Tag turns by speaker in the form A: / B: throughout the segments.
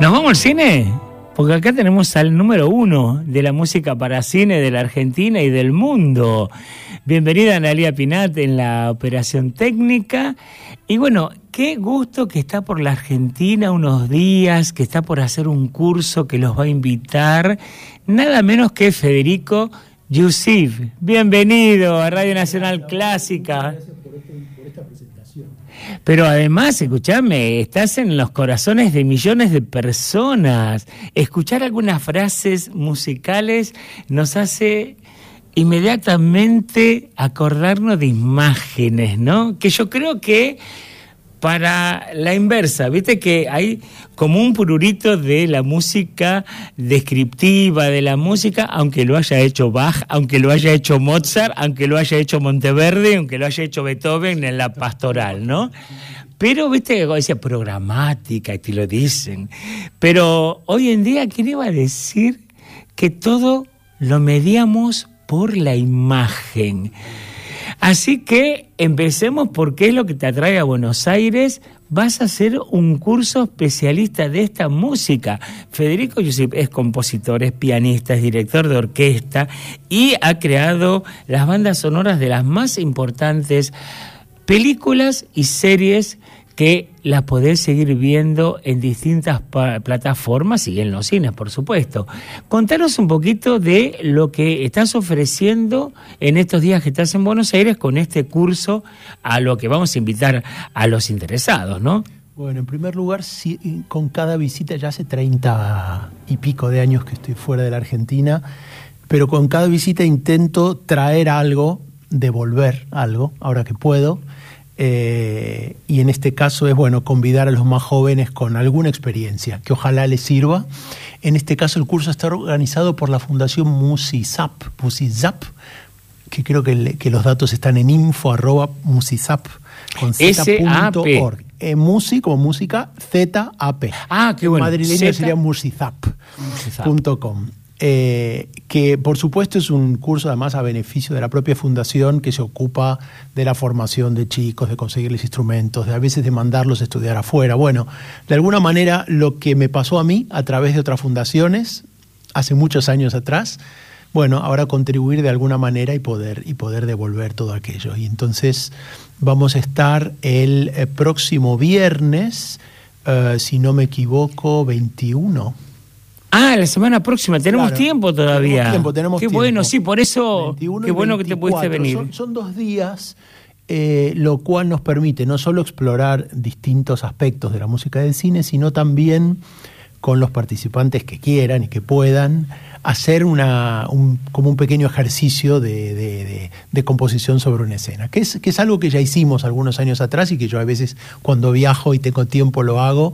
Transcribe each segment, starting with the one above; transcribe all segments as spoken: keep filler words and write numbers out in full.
A: ¿Nos vamos al cine? Porque acá tenemos al número uno de la música para cine de la Argentina y del mundo. Bienvenida Analía Pinat en la operación técnica. Y bueno, qué gusto que está por la Argentina unos días, que está por hacer un curso que los va a invitar, nada menos que Federico Yusif. Bienvenido a Radio Nacional Clásica.
B: Gracias por, este, por esta presentación.
A: Pero además, escuchame, estás en los corazones de millones de personas. Escuchar algunas frases musicales nos hace inmediatamente acordarnos de imágenes, ¿no? Que yo creo que para la inversa, viste que hay como un pururito de la música descriptiva, de la música, aunque lo haya hecho Bach, aunque lo haya hecho Mozart, aunque lo haya hecho Monteverde, aunque lo haya hecho Beethoven en la pastoral, ¿no? Pero, viste, que decía programática, y te lo dicen. Pero hoy en día, ¿quién iba a decir que todo lo mediamos por la imagen? Así que empecemos por qué es lo que te atrae a Buenos Aires. Vas a hacer un curso especialista de esta música. Federico Yusif es compositor, es pianista, es director de orquesta y ha creado las bandas sonoras de las más importantes películas y series que las podés seguir viendo en distintas pa- plataformas y en los cines, por supuesto. Contanos un poquito de lo que estás ofreciendo en estos días que estás en Buenos Aires con este curso, a lo que vamos a invitar a los interesados, ¿no?
B: Bueno, en primer lugar, sí, con cada visita, ya hace treinta y pico de años que estoy fuera de la Argentina, pero con cada visita intento traer algo, devolver algo, ahora que puedo. Eh, y en este caso es bueno convidar a los más jóvenes con alguna experiencia que ojalá les sirva. En este caso el curso está organizado por la Fundación Musizap, Musizap, que creo que, le, que los datos están en info arroba musizap con z punto org. Eh, musi como música, Z A P.
A: Ah, qué bueno.
B: En madrileño
A: Z...
B: sería musizap punto com. Eh, que por supuesto es un curso además a beneficio de la propia fundación que se ocupa de la formación de chicos, de conseguirles instrumentos, de a veces de mandarlos a estudiar afuera. Bueno, de alguna manera lo que me pasó a mí a través de otras fundaciones hace muchos años atrás, bueno, ahora contribuir de alguna manera y poder, y poder devolver todo aquello. Y entonces vamos a estar el, el próximo viernes, uh, si no me equivoco, veintiuno.
A: Ah, la semana próxima, tenemos
B: claro,
A: tiempo todavía.
B: Tenemos tiempo, tenemos
A: Qué
B: tiempo.
A: bueno, sí, por eso, qué bueno que te pudiste venir.
B: Son, son dos días, eh, lo cual nos permite no solo explorar distintos aspectos de la música del cine, sino también con los participantes que quieran y que puedan hacer una, un, como un pequeño ejercicio de, de, de, de composición sobre una escena, que es, que es algo que ya hicimos algunos años atrás y que yo a veces cuando viajo y tengo tiempo lo hago.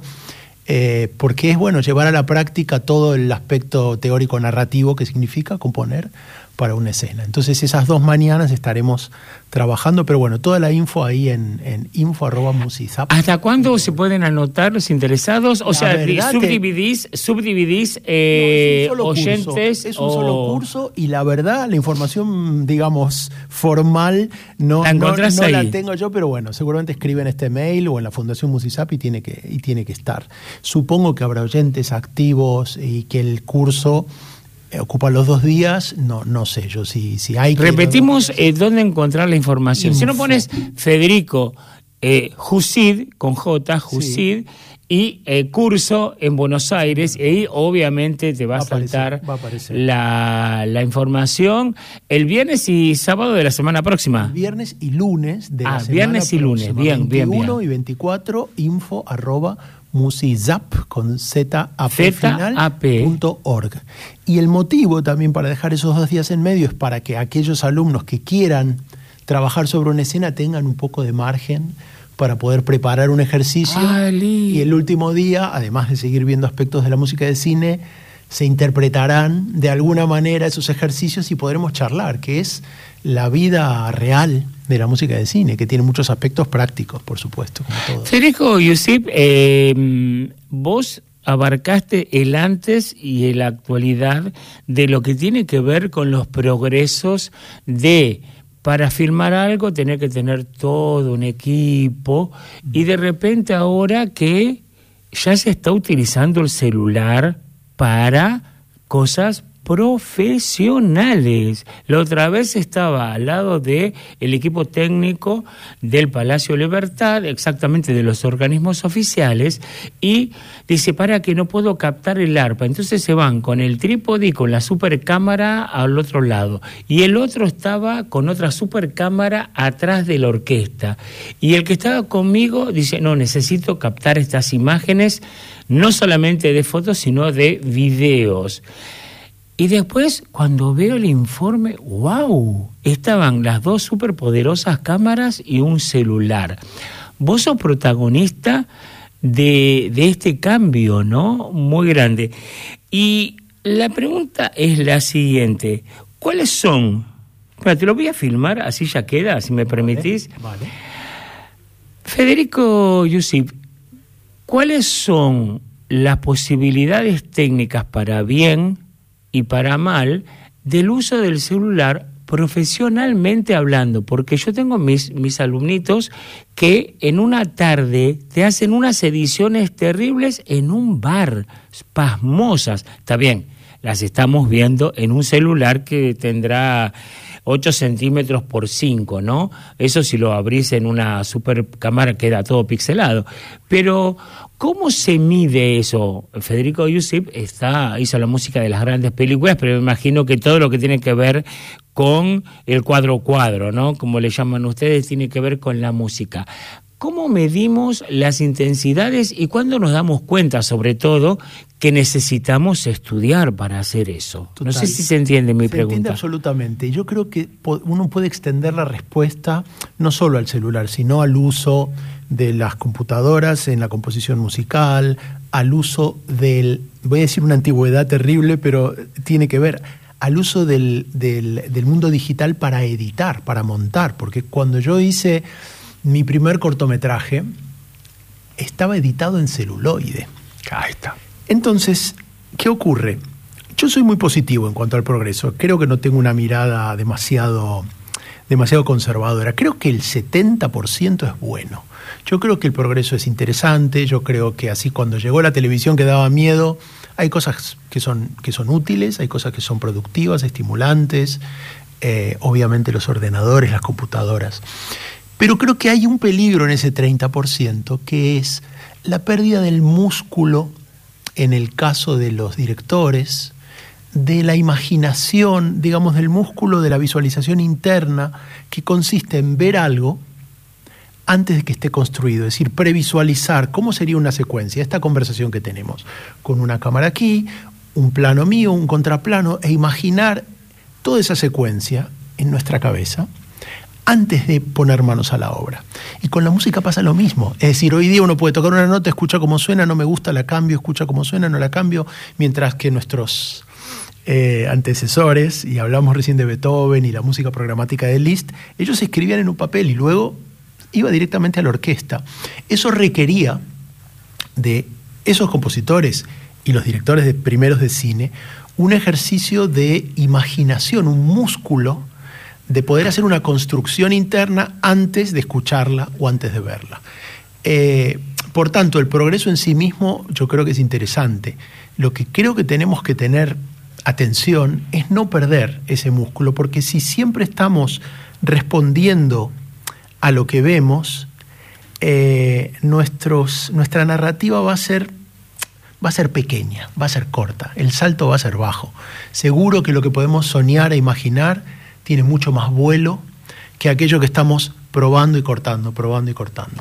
B: Eh, porque es bueno llevar a la práctica todo el aspecto teórico narrativo que significa componer para una escena. Entonces esas dos mañanas estaremos trabajando, pero bueno, toda la info ahí en, en info arroba musizap.
A: ¿Hasta cuándo se pueden anotar los interesados? O
B: la
A: sea, subdividís,
B: que...
A: subdividís eh,
B: no, es
A: oyentes.
B: Es un
A: o...
B: solo curso y la verdad, la información, digamos, formal no
A: la,
B: no, no
A: ahí.
B: la tengo yo, pero bueno, seguramente escriben este mail o en la Fundación Musizap y tiene que, y tiene que estar. Supongo que habrá oyentes activos y que el curso ocupa los dos días, no no sé yo si, si hay que...
A: Repetimos eh, dónde encontrar la información.
B: Info.
A: Si no pones Federico eh, Yusif, con J, Yusif, sí. y eh, curso en Buenos Aires, y ahí obviamente te va, va a saltar
B: va a
A: la, la información el viernes y sábado de la semana próxima.
B: El viernes y lunes de
A: ah,
B: la semana
A: viernes y lunes,
B: próxima.
A: bien, bien, bien.
B: veintiuno y veinticuatro, info arroba musizap con Z A P final punto org. Y el motivo también para dejar esos dos días en medio es para que aquellos alumnos que quieran trabajar sobre una escena tengan un poco de margen para poder preparar un ejercicio.
A: Ali.
B: Y el último día, además de seguir viendo aspectos de la música del cine, se interpretarán de alguna manera esos ejercicios y podremos charlar, que es la vida real de la música de cine, que tiene muchos aspectos prácticos, por supuesto, como todo.
A: Federico Yusif, eh, vos abarcaste el antes y el actualidad de lo que tiene que ver con los progresos de, para filmar algo, tener que tener todo un equipo, y de repente ahora que ya se está utilizando el celular para cosas profesionales. La otra vez estaba al lado de el equipo técnico del Palacio Libertad, exactamente de los organismos oficiales, y dice, para que no puedo captar el arpa. Entonces se van con el trípode y con la supercámara al otro lado. Y el otro estaba con otra supercámara atrás de la orquesta. Y el que estaba conmigo dice, no, necesito captar estas imágenes, no solamente de fotos, sino de videos. Y después, cuando veo el informe, ¡wow! Estaban las dos superpoderosas cámaras y un celular. Vos sos protagonista de, de este cambio, ¿no? Muy grande. Y la pregunta es la siguiente. ¿Cuáles son? Bueno, te lo voy a filmar, así ya queda, si me permitís. Vale. Vale. Federico Yusip, ¿cuáles son las posibilidades técnicas para bien y para mal del uso del celular profesionalmente hablando? Porque yo tengo mis, mis alumnitos que en una tarde te hacen unas ediciones terribles en un bar, pasmosas. Está bien, las estamos viendo en un celular que tendrá ocho centímetros por cinco, ¿no? Eso si lo abrís en una supercámara queda todo pixelado. Pero ¿cómo se mide eso? Federico Yusip está, hizo la música de las grandes películas, pero me imagino que todo lo que tiene que ver con el cuadro cuadro, ¿no? Como le llaman ustedes, tiene que ver con la música. ¿Cómo medimos las intensidades y cuándo nos damos cuenta, sobre todo, que necesitamos estudiar para hacer eso?
B: Total.
A: No sé si se entiende mi
B: se
A: pregunta.
B: Se entiende absolutamente. Yo creo que uno puede extender la respuesta no solo al celular, sino al uso de las computadoras en la composición musical, al uso del, voy a decir una antigüedad terrible, pero tiene que ver, al uso del, del, del mundo digital para editar, para montar, porque cuando yo hice mi primer cortometraje, estaba editado en celuloide.
A: Ahí está.
B: Entonces, ¿qué ocurre? Yo soy muy positivo en cuanto al progreso. Creo que no tengo una mirada demasiado, demasiado conservadora. Creo que el setenta por ciento es bueno. Yo creo que el progreso es interesante. Yo creo que así cuando llegó la televisión que daba miedo, hay cosas que son, que son útiles, hay cosas que son productivas, estimulantes. Eh, obviamente los ordenadores, las computadoras. Pero creo que hay un peligro en ese treinta por ciento, que es la pérdida del músculo, en el caso de los directores, de la imaginación, digamos, del músculo de la visualización interna, que consiste en ver algo antes de que esté construido, es decir, previsualizar cómo sería una secuencia, esta conversación que tenemos, con una cámara aquí, un plano mío, un contraplano, e imaginar toda esa secuencia en nuestra cabeza antes de poner manos a la obra. Y con la música pasa lo mismo. Es decir, hoy día uno puede tocar una nota, escucha cómo suena, no me gusta, la cambio, escucha cómo suena, no la cambio, mientras que nuestros eh, antecesores, y hablamos recién de Beethoven y la música programática de Liszt, ellos escribían en un papel y luego iba directamente a la orquesta. Eso requería de esos compositores y los directores de primeros de cine un ejercicio de imaginación, un músculo de poder hacer una construcción interna antes de escucharla o antes de verla. Eh, por tanto, el progreso en sí mismo yo creo que es interesante. Lo que creo que tenemos que tener atención es no perder ese músculo, porque si siempre estamos respondiendo a lo que vemos, eh, nuestros, nuestra narrativa va a ser, va a ser pequeña, va a ser corta, el salto va a ser bajo. Seguro que lo que podemos soñar e imaginar tiene mucho más vuelo que aquello que estamos probando y cortando, probando y cortando.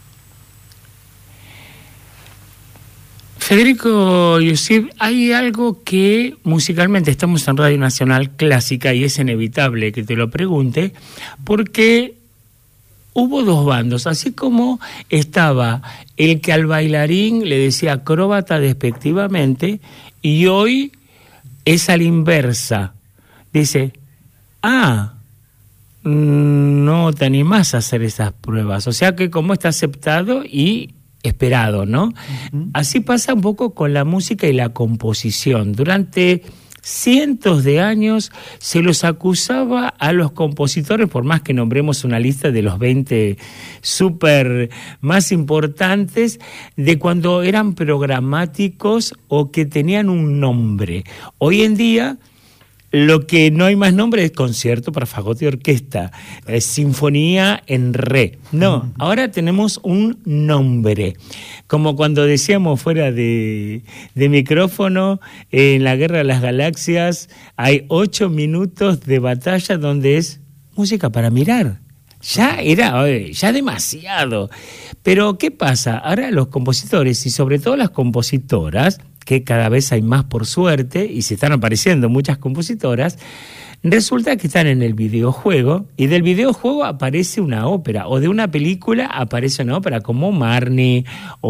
A: Federico Yusip, hay algo que musicalmente estamos en Radio Nacional Clásica y es inevitable que te lo pregunte, porque hubo dos bandos, así como estaba el que al bailarín le decía acróbata despectivamente, y hoy es a la inversa. Dice, ah, no te animás a hacer esas pruebas. O sea que como está aceptado y esperado, ¿no? Uh-huh. Así pasa un poco con la música y la composición. Durante cientos de años se los acusaba a los compositores, por más que nombremos una lista de los veinte súper más importantes, de cuando eran programáticos o que tenían un nombre. Hoy en día, lo que no hay más nombre es concierto para fagote y orquesta, eh, sinfonía en re. No, ahora tenemos un nombre. Como cuando decíamos fuera de, de micrófono, eh, en la Guerra de las Galaxias hay ocho minutos de batalla donde es música para mirar. Ya era, ya demasiado. Pero ¿qué pasa? Ahora los compositores y sobre todo las compositoras, que cada vez hay más por suerte, y se están apareciendo muchas compositoras, resulta que están en el videojuego, y del videojuego aparece una ópera, o de una película aparece una ópera, como Marnie,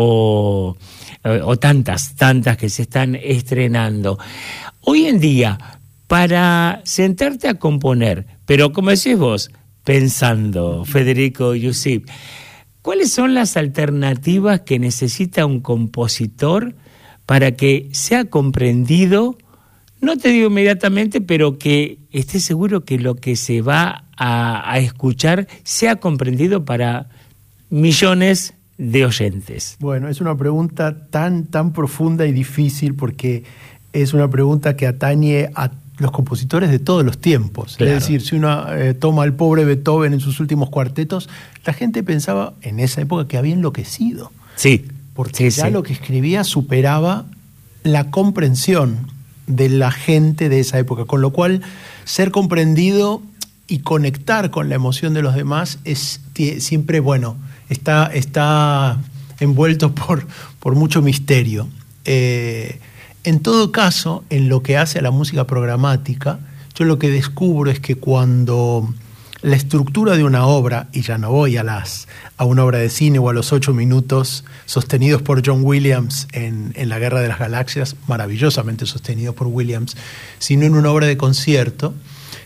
A: o, o tantas, tantas que se están estrenando. Hoy en día, para sentarte a componer, pero como decís vos, pensando, Federico Yusif, ¿cuáles son las alternativas que necesita un compositor para que sea comprendido, no te digo inmediatamente, pero que esté seguro que lo que se va a, a escuchar sea comprendido para millones de oyentes?
B: Bueno, es una pregunta tan, tan profunda y difícil, porque es una pregunta que atañe a los compositores de todos los tiempos. Claro. Es decir, si uno eh, toma al pobre Beethoven en sus últimos cuartetos, la gente pensaba en esa época que había enloquecido.
A: Sí.
B: Porque
A: sí,
B: ya
A: sí.
B: lo que escribía superaba la comprensión de la gente de esa época, con lo cual ser comprendido y conectar con la emoción de los demás es siempre, bueno, está, está envuelto por, por mucho misterio. Eh, en todo caso, en lo que hace a la música programática, yo lo que descubro es que cuando la estructura de una obra, y ya no voy a, las, a una obra de cine o a los ocho minutos sostenidos por John Williams en, en La Guerra de las Galaxias, maravillosamente sostenido por Williams, sino en una obra de concierto,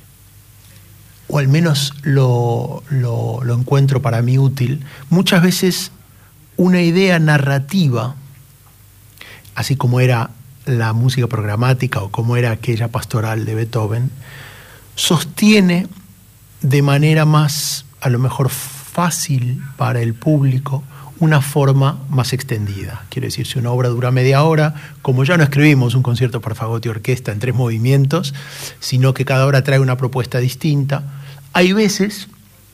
B: o al menos lo, lo, lo encuentro para mí útil, muchas veces una idea narrativa, así como era la música programática o como era aquella pastoral de Beethoven, sostiene de manera más, a lo mejor fácil para el público, una forma más extendida. Quiero decir, si una obra dura media hora, como ya no escribimos un concierto para fagote y orquesta en tres movimientos, sino que cada obra trae una propuesta distinta, hay veces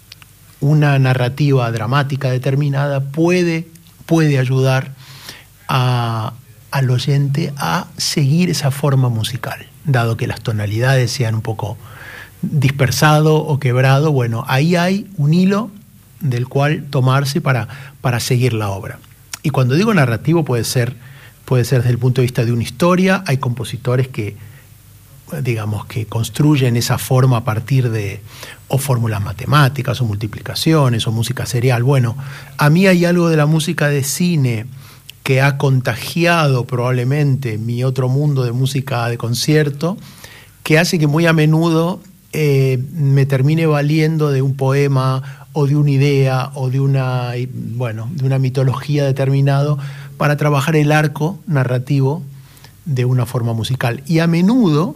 B: una narrativa dramática determinada puede, puede ayudar a, al oyente a seguir esa forma musical, dado que las tonalidades sean un poco dispersado o quebrado. Bueno, ahí hay un hilo del cual tomarse para, para seguir la obra. Y cuando digo narrativo puede ser, puede ser desde el punto de vista de una historia. Hay compositores que, digamos, que construyen esa forma a partir de o fórmulas matemáticas o multiplicaciones o música serial. Bueno, a mí hay algo de la música de cine que ha contagiado probablemente mi otro mundo de música de concierto, que hace que muy a menudo Eh, me termine valiendo de un poema o de una idea o de una, bueno, de una mitología determinado para trabajar el arco narrativo de una forma musical. Y a menudo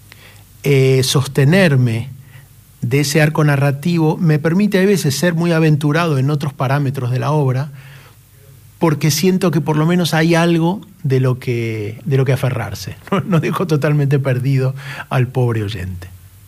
B: eh, sostenerme de ese arco narrativo me permite a veces ser muy aventurado en otros parámetros de la obra, porque siento que por lo menos hay algo de lo que, de lo que aferrarse. No, no dejo totalmente perdido al pobre oyente.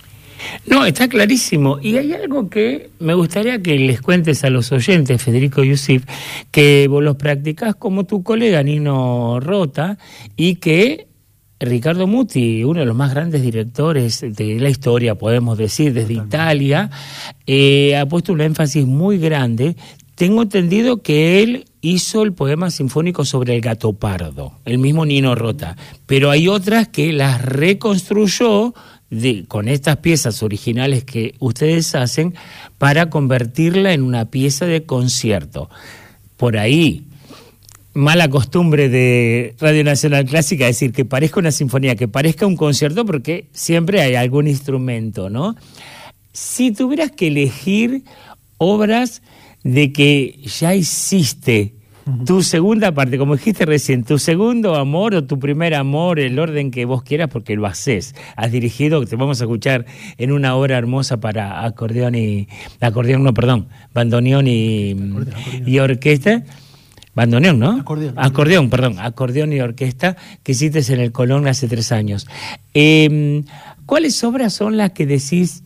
A: No, está clarísimo. Y hay algo que me gustaría que les cuentes a los oyentes, Federico Yusif, que vos los practicás como tu colega Nino Rota, y que Riccardo Muti, uno de los más grandes directores de la historia, podemos decir, desde Italia, eh, ha puesto un énfasis muy grande. Tengo entendido que él hizo el poema sinfónico sobre el gato pardo, el mismo Nino Rota, pero hay otras que las reconstruyó De, con estas piezas originales que ustedes hacen para convertirla en una pieza de concierto. Por ahí, mala costumbre de Radio Nacional Clásica decir que parezca una sinfonía, que parezca un concierto, porque siempre hay algún instrumento, ¿no? Si tuvieras que elegir obras de que ya hiciste tu segunda parte, como dijiste recién, tu segundo amor o tu primer amor, el orden que vos quieras, porque lo haces. Has dirigido, te vamos a escuchar en una obra hermosa para acordeón y... Acordeón, no, perdón, bandoneón y, acordeón, acordeón. y orquesta. Bandoneón, ¿no?
B: Acordeón.
A: Acordeón, perdón, acordeón y orquesta que hiciste en el Colón hace tres años. Eh, ¿Cuáles obras son las que decís,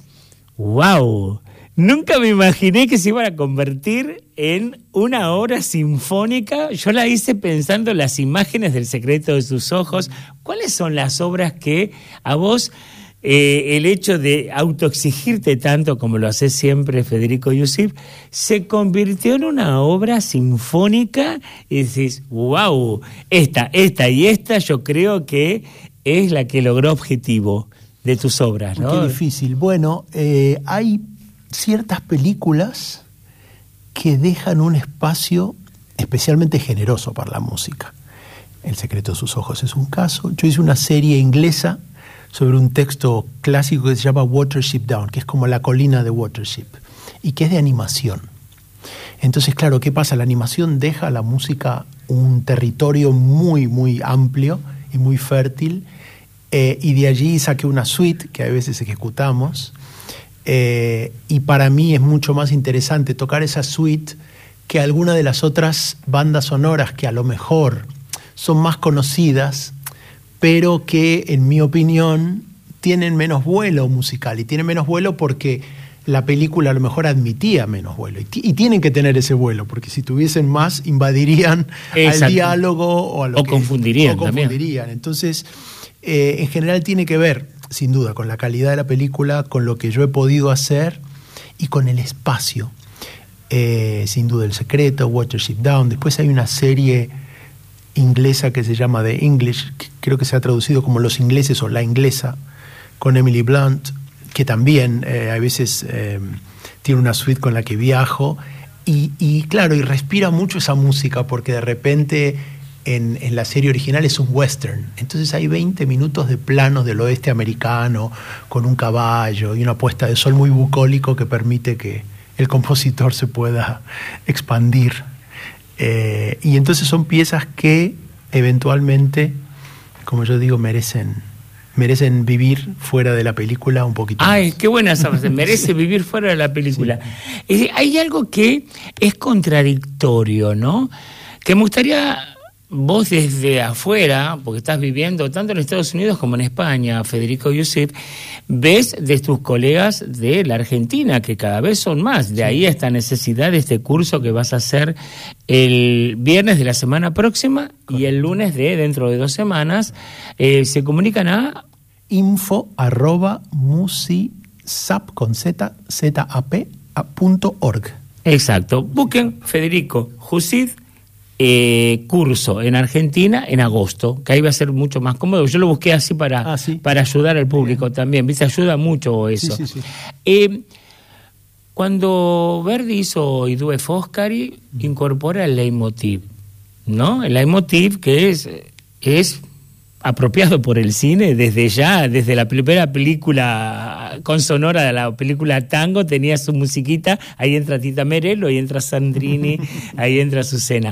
A: wow, nunca me imaginé que se iban a convertir en una obra sinfónica? Yo la hice pensando en las imágenes del Secreto de sus ojos. ¿Cuáles son las obras que a vos... Eh, el hecho de autoexigirte tanto como lo hace siempre Federico Yusif, se convirtió en una obra sinfónica y decís, wow, esta, esta y esta yo creo que es la que logró objetivo de tus obras, ¿no?
B: Qué difícil. Bueno, eh, hay ciertas películas que dejan un espacio especialmente generoso para la música. El Secreto de sus ojos es un caso. Yo hice una serie inglesa sobre un texto clásico que se llama Watership Down, que es como la colina de Watership, y que es de animación. Entonces, claro, ¿qué pasa? La animación deja a la música un territorio muy, muy amplio y muy fértil, eh, y de allí saqué una suite que a veces ejecutamos, eh, y para mí es mucho más interesante tocar esa suite que alguna de las otras bandas sonoras que a lo mejor son más conocidas, pero que, en mi opinión, tienen menos vuelo musical. Y tienen menos vuelo porque la película a lo mejor admitía menos vuelo. Y, t- y tienen que tener ese vuelo, porque si tuviesen más, invadirían Exacto. al diálogo o a lo
A: o
B: que...
A: Confundirían
B: o confundirían. También. Entonces, eh, en general tiene que ver, sin duda, con la calidad de la película, con lo que yo he podido hacer y con el espacio. Eh, sin duda, El Secreto, Watership Down. Después hay una serie inglesa que se llama The English, que creo que se ha traducido como Los Ingleses o La Inglesa, con Emily Blunt, que también eh, a veces eh, tiene una suite con la que viajo, y, y claro, y respira mucho esa música, porque de repente en, en la serie original es un western, entonces hay veinte minutos de planos del oeste americano, con un caballo y una puesta de sol muy bucólico que permite que el compositor se pueda expandir. Eh, y entonces son piezas que eventualmente, como yo digo, merecen merecen vivir fuera de la película un poquito
A: Ay,
B: más.
A: Qué buena esa frase, merece sí. vivir fuera de la película. Sí. Eh, hay algo que es contradictorio, ¿no? Que me gustaría, vos desde afuera, porque estás viviendo tanto en Estados Unidos como en España, Federico Yusif, ves de tus colegas de la Argentina, que cada vez son más. De sí. ahí esta necesidad de este curso que vas a hacer el viernes de la semana próxima. Correcto. Y el lunes de dentro de dos semanas, eh, se comunican a...
B: info arroba musisap con z, zap, punto org.
A: Exacto. Busquen Federico Yusif, Eh, curso en Argentina en agosto, que ahí va a ser mucho más cómodo. Yo lo busqué así para, ah, ¿sí? para ayudar al público Bien. también, ¿viste? Ayuda mucho eso.
B: Sí, sí, sí.
A: Eh, cuando Verdi hizo I Due Foscari, mm. incorpora el leitmotiv, ¿no? El leitmotiv que es, es apropiado por el cine desde ya, desde la primera película con sonora de la película Tango, tenía su musiquita, ahí entra Tita Merello, ahí entra Sandrini, ahí entra Azucena.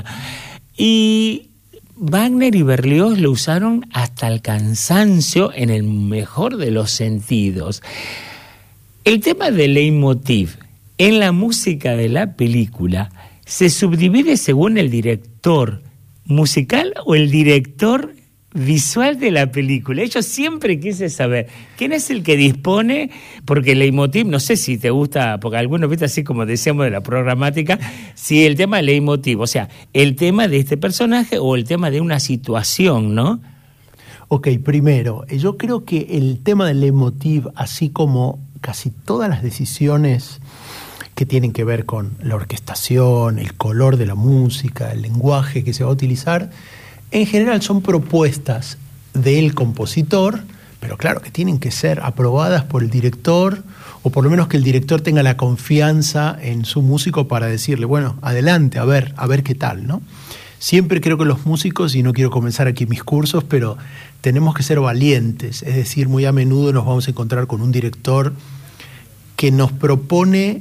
A: Y Wagner y Berlioz lo usaron hasta el cansancio en el mejor de los sentidos. El tema del leitmotiv en la música de la película se subdivide según el director musical o el director visual de la película. Yo siempre quise saber quién es el que dispone, porque el leitmotiv, no sé si te gusta, porque algunos, viste, así como decíamos de la programática, si el tema del leitmotiv, o sea, el tema de este personaje o el tema de una situación, ¿no?
B: Ok, primero, yo creo que el tema del leitmotiv, así como casi todas las decisiones que tienen que ver con la orquestación, el color de la música, el lenguaje que se va a utilizar, en general son propuestas del compositor, pero claro que tienen que ser aprobadas por el director, o por lo menos que el director tenga la confianza en su músico para decirle, bueno, adelante, a ver, a ver qué tal, ¿no? Siempre creo que los músicos, y no quiero comenzar aquí mis cursos, pero tenemos que ser valientes, es decir, muy a menudo nos vamos a encontrar con un director que nos propone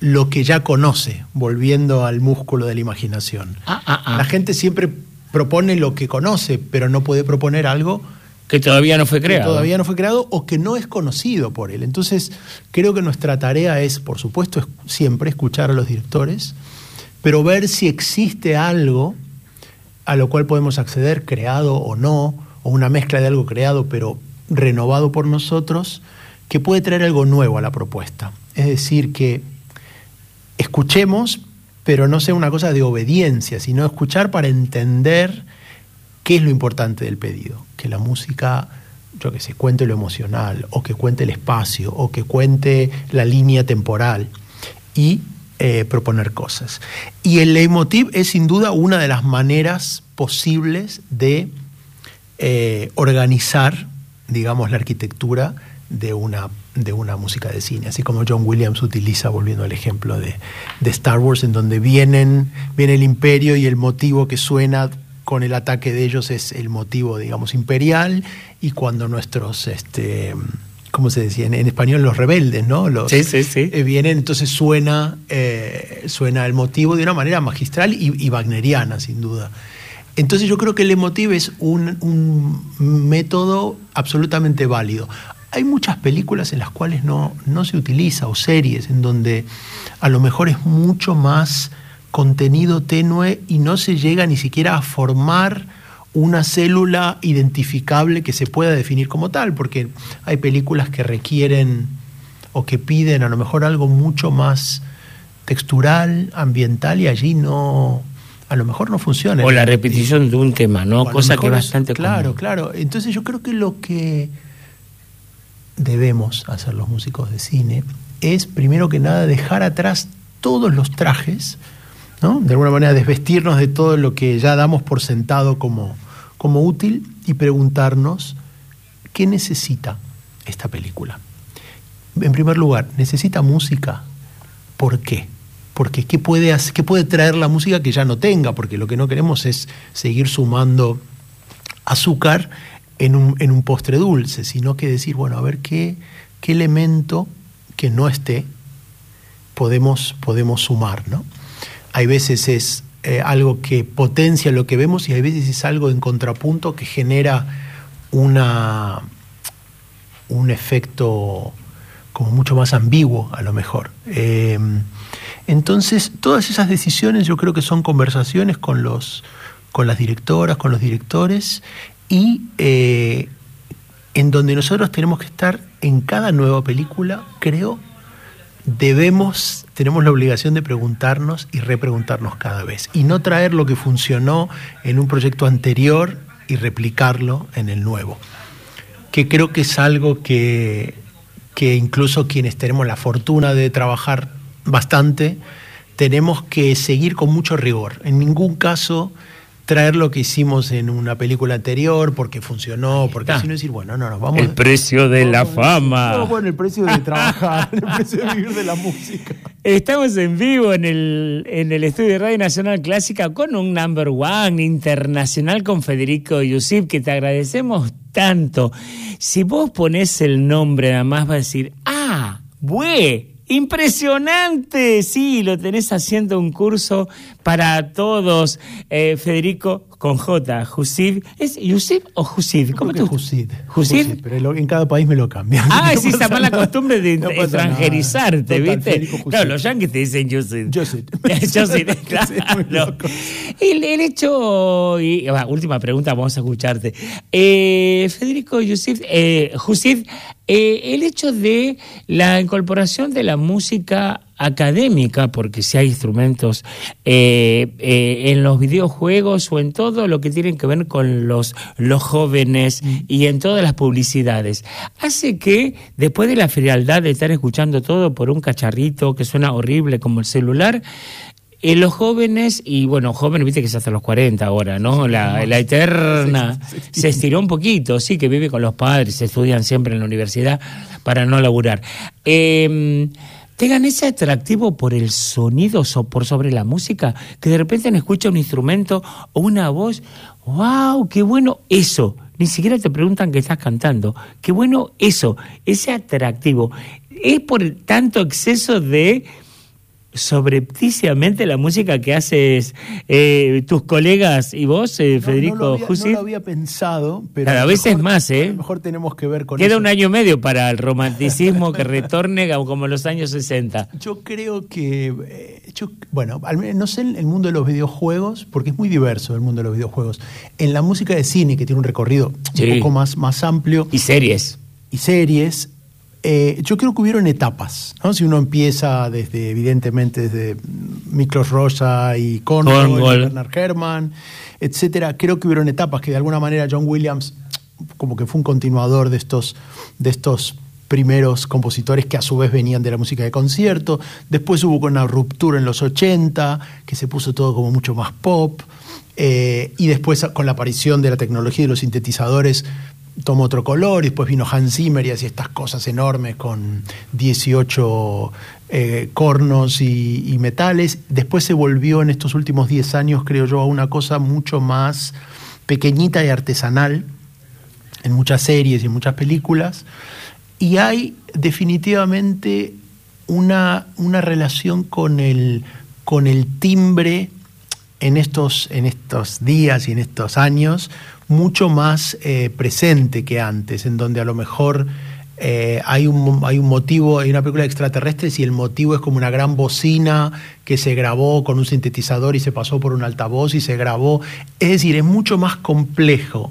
B: lo que ya conoce, volviendo al músculo de la imaginación.
A: Ah, ah, ah.
B: La gente siempre propone lo que conoce, pero no puede proponer algo
A: que todavía no fue creado.
B: Que todavía no fue creado o que no es conocido por él. Entonces, creo que nuestra tarea es, por supuesto, es siempre escuchar a los directores, pero ver si existe algo a lo cual podemos acceder, creado o no, o una mezcla de algo creado pero renovado por nosotros, que puede traer algo nuevo a la propuesta. Es decir, que escuchemos, pero no sea una cosa de obediencia, sino escuchar para entender qué es lo importante del pedido. Que la música, yo qué sé, cuente lo emocional, o que cuente el espacio, o que cuente la línea temporal, y eh, proponer cosas. Y el leitmotiv es sin duda una de las maneras posibles de eh, organizar, digamos, la arquitectura de una, de una música de cine, así como John Williams utiliza, volviendo al ejemplo de, de Star Wars, en donde vienen, viene el imperio y el motivo que suena con el ataque de ellos es el motivo, digamos, imperial, y cuando nuestros, este, ¿cómo se decía? En, en español, los rebeldes, ¿no? Los,
A: sí, sí, sí.
B: Eh, vienen, entonces suena, eh, suena el motivo de una manera magistral y, y wagneriana, sin duda. Entonces yo creo que el leitmotiv es un, un método absolutamente válido. Hay muchas películas en las cuales no, no se utiliza, o series, en donde a lo mejor es mucho más contenido tenue y no se llega ni siquiera a formar una célula identificable que se pueda definir como tal, porque hay películas que requieren o que piden a lo mejor algo mucho más textural, ambiental, y allí no, a lo mejor no funciona.
A: O la repetición de un tema, ¿no? Cosa que es bastante
B: Claro,
A: común.
B: claro. Entonces yo creo que lo que debemos hacer los músicos de cine es, primero que nada, dejar atrás todos los trajes, ¿no? De alguna manera desvestirnos de todo lo que ya damos por sentado como, como útil, y preguntarnos qué necesita esta película. En primer lugar, ¿necesita música? ¿Por qué? Porque ¿qué puede, hacer, qué puede traer la música que ya no tenga? Porque lo que no queremos es seguir sumando azúcar en un, en un postre dulce, sino que decir, bueno, a ver qué, qué elemento que no esté podemos, podemos sumar, ¿no? Hay veces es eh, algo que potencia lo que vemos, y hay veces es algo en contrapunto que genera una, un efecto como mucho más ambiguo, a lo mejor. Eh, entonces, todas esas decisiones yo creo que son conversaciones con, los, con las directoras, con los directores, y eh, en donde nosotros tenemos que estar en cada nueva película, creo, debemos, tenemos la obligación de preguntarnos y repreguntarnos cada vez, y no traer lo que funcionó en un proyecto anterior y replicarlo en el nuevo, que creo que es algo que, que incluso quienes tenemos la fortuna de trabajar bastante, tenemos que seguir con mucho rigor. En ningún caso traer lo que hicimos en una película anterior porque funcionó, porque
A: Ah.
B: sino decir, bueno, no, no, vamos.
A: El precio de la fama.
B: No, bueno, el precio de trabajar, el precio de vivir de la música.
A: Estamos en vivo en el, en el estudio de Radio Nacional Clásica con un number one internacional, con Federico Yusif, que te agradecemos tanto. Si vos ponés el nombre, nada más va a decir, ah, ¡bue! ¡Impresionante! Sí, lo tenés haciendo un curso para todos, eh, Federico, con J, Yusif. ¿Es Yusif o Yusif?
B: ¿Cómo te Jusid?
A: ¿Yusif?
B: Pero en cada país me lo cambian.
A: Ah,
B: No
A: es esa
B: pasa
A: mala
B: nada.
A: costumbre de
B: No pasa
A: extranjerizarte,
B: nada. Total,
A: ¿viste?
B: Federico Yusif.
A: Claro, los yanquis te dicen Yusif.
B: Yusif.
A: Yusif, claro.
B: Sí, muy loco.
A: El, el hecho, y, bah, última pregunta, vamos a escucharte. Eh, Federico Yusif, eh, Yusif, eh, el hecho de la incorporación de la música académica, porque si hay instrumentos eh, eh, en los videojuegos o en todo lo que tiene que ver con los, los jóvenes y en todas las publicidades, hace que después de la frialdad de estar escuchando todo por un cacharrito que suena horrible como el celular, eh, los jóvenes, y bueno, jóvenes, viste que es hasta los cuarenta ahora, ¿no? La, la eterna se estiró un poquito, sí, que vive con los padres, estudian siempre en la universidad para no laburar. Eh, tengan ese atractivo por el sonido, so, por sobre la música, que de repente no escucha un instrumento o una voz, ¡wow! ¡Qué bueno eso! Ni siquiera te preguntan que estás cantando. ¡Qué bueno eso! Ese atractivo. Es por tanto exceso de sobrepticiamente la música que haces eh, tus colegas y vos, eh,
B: no,
A: Federico
B: no lo había,
A: Jusid.
B: No lo había pensado, pero
A: cada vez es más, ¿eh?
B: A lo mejor tenemos que ver con
A: Queda
B: eso.
A: un año y medio para el romanticismo que retorne como los años sesenta.
B: Yo creo que, eh, yo, bueno, al menos no sé en el mundo de los videojuegos, porque es muy diverso el mundo de los videojuegos. En la música de cine, que tiene un recorrido sí. un poco más, más amplio.
A: Y series.
B: Y series. Eh, yo creo que hubieron etapas, ¿no? Si uno empieza desde, evidentemente, desde Miklos Rozsa y Cornwell, Bernard Herrmann, etcétera, creo que hubieron etapas que de alguna manera John Williams como que fue un continuador de estos, de estos primeros compositores que a su vez venían de la música de concierto. Después hubo una ruptura en los ochenta, que se puso todo como mucho más pop, eh, y después con la aparición de la tecnología y los sintetizadores tomó otro color, y después vino Hans Zimmer y hacía estas cosas enormes con dieciocho eh, cornos y, y metales. Después se volvió en estos últimos diez años, creo yo, a una cosa mucho más pequeñita y artesanal, en muchas series y en muchas películas. Y hay definitivamente una, una relación con el, con el timbre en estos, en estos días y en estos años mucho más eh, presente que antes, en donde a lo mejor eh, hay, un, hay un motivo, hay una película de extraterrestres y el motivo es como una gran bocina que se grabó con un sintetizador y se pasó por un altavoz y se grabó. Es decir, es mucho más complejo,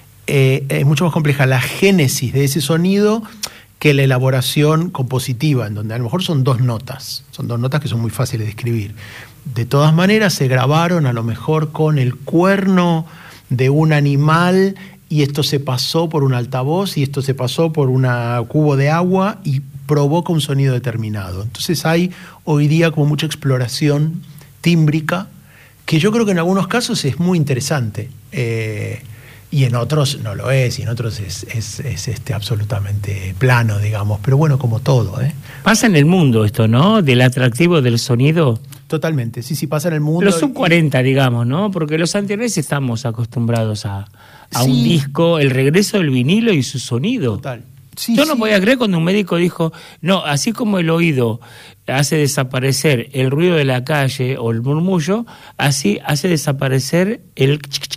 B: eh, es mucho más compleja la génesis de ese sonido que la elaboración compositiva, en donde a lo mejor son dos notas, son dos notas que son muy fáciles de escribir. De todas maneras se grabaron a lo mejor con el cuerno de un animal y esto se pasó por un altavoz y esto se pasó por un cubo de agua y provoca un sonido determinado. Entonces hay hoy día como mucha exploración tímbrica que yo creo que en algunos casos es muy interesante eh, y en otros no lo es, y en otros es, es, es este, absolutamente plano, digamos, pero bueno, como todo. ¿eh?
A: Pasa en el mundo esto, ¿no? Del atractivo del sonido.
B: Totalmente, sí, sí, pasa en el mundo.
A: Los sub cuarenta, y... digamos, ¿no? Porque los anteriores estamos acostumbrados a, a sí. un disco, el regreso del vinilo y su sonido.
B: Total. Sí,
A: Yo no
B: sí.
A: podía creer cuando un médico dijo, no, así como el oído hace desaparecer el ruido de la calle o el murmullo, así hace desaparecer el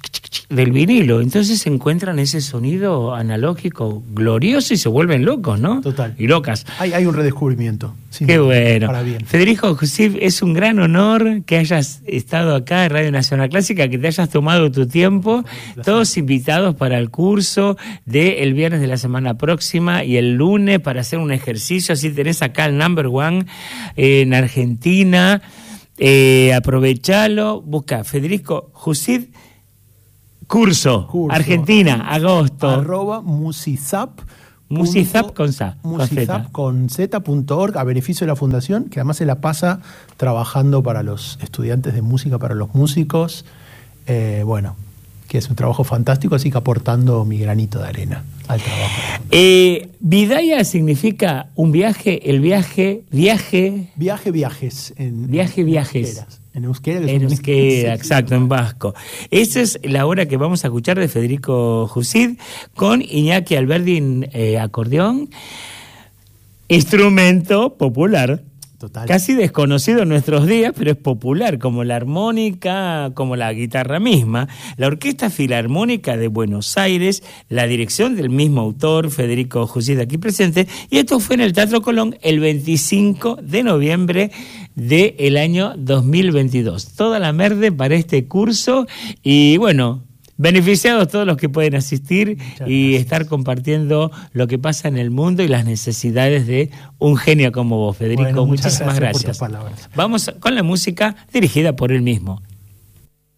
A: del vinilo. Entonces se encuentran ese sonido analógico glorioso y se vuelven locos, ¿no?
B: Total.
A: Y locas.
B: Hay, hay un redescubrimiento.
A: Qué bueno.
B: Para bien.
A: Federico Jusid, es un gran honor que hayas estado acá en Radio Nacional Clásica, que te hayas tomado tu tiempo. Todos invitados para el curso del viernes de la semana próxima y el lunes para hacer un ejercicio. Así tenés acá el number one eh, en Argentina. Eh, aprovechalo. Busca Federico Jusid. Curso, Curso, Argentina, agosto.
B: Arroba musizap.
A: Musizap con Z.
B: Musizap con Z punto org, a beneficio de la fundación, que además se la pasa trabajando para los estudiantes de música, para los músicos. Eh, bueno, que es un trabajo fantástico, así que aportando mi granito de arena al trabajo.
A: Eh, Vidaya significa un viaje, el viaje, viaje.
B: Viaje, viajes. En,
A: viaje, viajes.
B: Euskeras. En euskera. Que
A: en euskera, exacto, en vasco. Esa es la hora que vamos a escuchar de Federico Jusid con Iñaki Alberdin, eh, acordeón, instrumento popular.
B: Total.
A: Casi desconocido en nuestros días, pero es popular, como la armónica, como la guitarra misma. La Orquesta Filarmónica de Buenos Aires, la dirección del mismo autor, Federico Jusid, aquí presente, y esto fue en el Teatro Colón el veinticinco de noviembre del año dos mil veintidós. Toda la merde para este curso y bueno, beneficiados todos los que pueden asistir Muchas y gracias. Estar compartiendo lo que pasa en el mundo y las necesidades de un genio como vos, Federico.
B: Bueno,
A: muchísimas
B: gracias.
A: gracias. Vamos con la música dirigida por él mismo.